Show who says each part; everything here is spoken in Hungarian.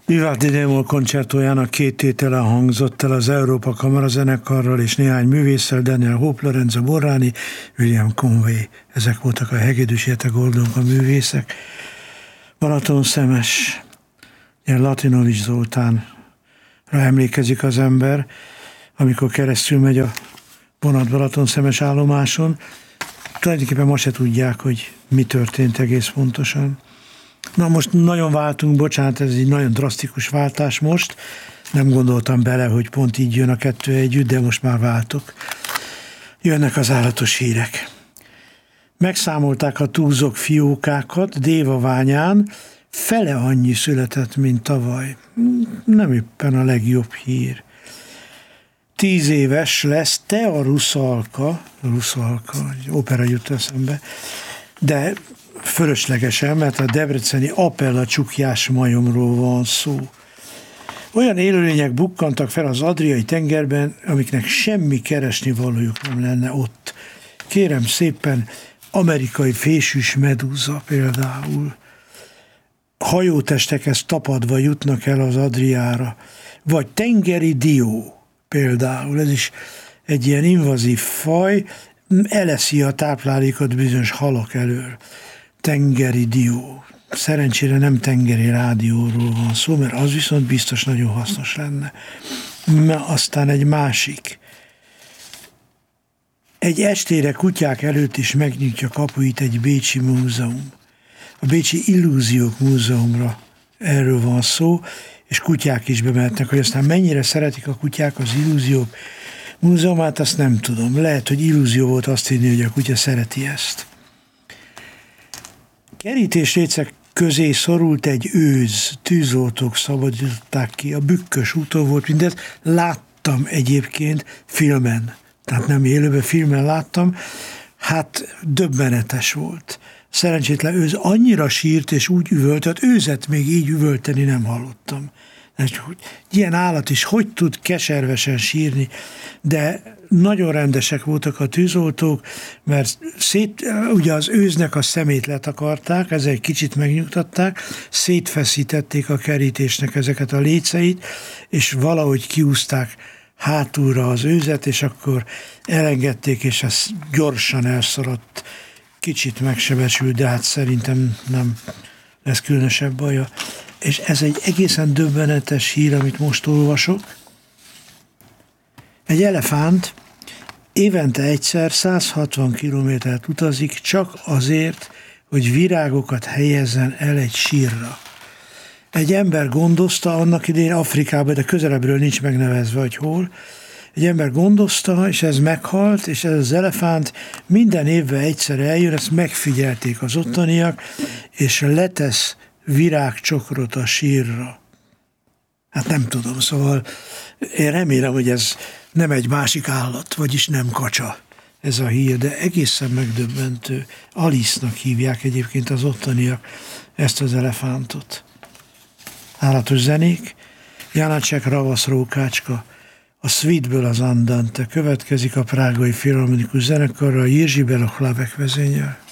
Speaker 1: Vivaldi Démol koncertójának 2 tétele hangzott el az Európa Kamarazenekarral és néhány művésszel, Daniel Hope, Lorenzo Borrani, William Conway. Ezek voltak a Hegedűs Jete Goldonka művészek. Balaton Szemes, Latinovics Zoltánra emlékezik az ember, amikor keresztül megy a vonat Balaton Szemes állomáson. Tulajdonképpen ma se tudják, hogy mi történt egész pontosan. Na most nagyon váltunk, bocsánat, ez egy nagyon drasztikus váltás most. Nem gondoltam bele, hogy pont így jön a kettő együtt, de most már váltok. Jönnek az állatos hírek. Megszámolták a túzok fiókákat Dévaványán, fele annyi született, mint tavaly. Nem éppen a legjobb hír. 10 éves lesz Tea Ruszalka, egy opera jut eszembe, de fölöslegesen, mert a debreceni Apella csukjás majomról van szó. Olyan élőlények bukkantak fel az Adriai tengerben, amiknek semmi keresnivalójuk nem lenne ott. Kérem szépen, amerikai fésűs medúza például. Hajótestekhez tapadva jutnak el az Adriára. Vagy tengeri dió például. Ez is egy ilyen invazív faj, eleszi a táplálékot bizonyos halak elől. Tengeri dió. Szerencsére nem tengeri rádióról van szó, mert az viszont biztos nagyon hasznos lenne. Aztán egy másik. Egy estére kutyák előtt is megnyitja kapuit egy bécsi múzeum. A Bécsi Illúziók Múzeumra erről van szó, és kutyák is bemehetnek, hogy aztán mennyire szeretik a kutyák az Illúziók Múzeumát, azt nem tudom. Lehet, hogy illúzió volt azt hinni, hogy a kutya szereti ezt. Kerítésrécek közé szorult egy őz, tűzoltók szabadították ki, a Bükkös úton volt mindez, láttam egyébként filmen, tehát nem élőben, filmen láttam, hát döbbenetes volt. Szerencsétlen őz annyira sírt és úgy üvöltött, őzet még így üvölteni nem hallottam. Ilyen állat is hogy tud keservesen sírni, de nagyon rendesek voltak a tűzoltók, mert ugye az őznek a szemét letakarták, ezzel egy kicsit megnyugtatták, szétfeszítették a kerítésnek ezeket a léceit, és valahogy kiúzták hátulra az őzet, és akkor elengedték, és ez gyorsan elszaladt, kicsit megsebesült, de hát szerintem nem lesz különösebb baja. És ez egy egészen döbbenetes hír, amit most olvasok. Egy elefánt évente egyszer 160 kilométert utazik csak azért, hogy virágokat helyezzen el egy sírra. Egy ember gondozta annak idején Afrikában, de közelebbről nincs megnevezve, hogy hol. Egy ember gondozta, és ez meghalt, és ez az elefánt minden évben egyszer eljön, ezt megfigyelték az ottaniak, és letesz virágcsokrot a sírra. Hát nem tudom, szóval én remélem, hogy ez nem egy másik állat, vagyis nem kacsa ez a hír, de egészen megdöbbentő. Alice-nak hívják egyébként az ottaniak ezt az elefántot. Állatos zenék, Janacek Ravasz Rókácska, a Sweetből az Andante következik a prágai filharmonikus zenekarral, Jiří Belohlavek vezényel.